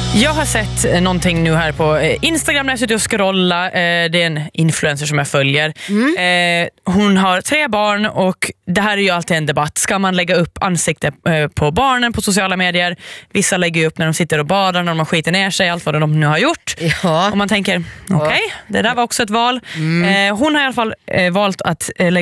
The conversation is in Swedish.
Jag har sett någonting nu här på Instagram när jag sitter och scrollar. Det är en influencer som jag följer. Hon har 3 barn och det här är ju alltid en debatt. Ska man lägga upp ansikte på barnen på sociala medier? Vissa lägger upp när de sitter och badar, när de har skitit ner sig, allt vad de nu har gjort. Ja. Och man tänker, okej, det där var också ett val. Hon har i alla fall valt att lägga